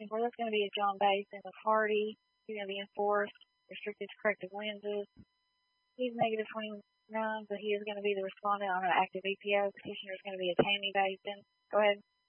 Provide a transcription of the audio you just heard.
Well, that's going to be a John Basin with Hardy. He's going to be enforced, restricted to corrective lenses. He's negative 29, but he is going to be the respondent on an active EPO. Petitioner is going to be a Tammy Basin. Go ahead.